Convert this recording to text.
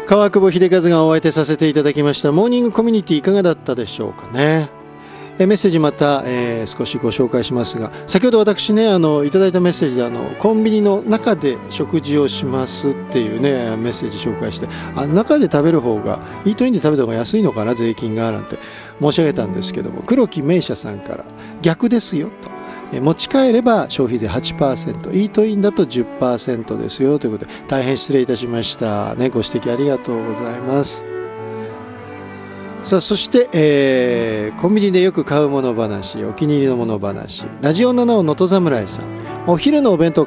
川久保秀和がお相手させていただきましたモーニングコミュニティいかがだったでしょうかね。メッセージまた、少しご紹介しますが、先ほど私ねいただいたメッセージでコンビニの中で食事をしますっていうねメッセージ紹介して、中で食べる方がイートインで食べた方が安いのかな税金がなんて申し上げたんですけども、黒木名車さんから逆ですよと。持ち帰れば消費税 8%、 イートインだと 10% ですよということで、大変失礼いたしましたね。ご指摘ありがとうございます。さあそして、コンビニでよく買うもの話、お気に入りのもの話、ラジオ7の能登侍さん、お昼のお弁当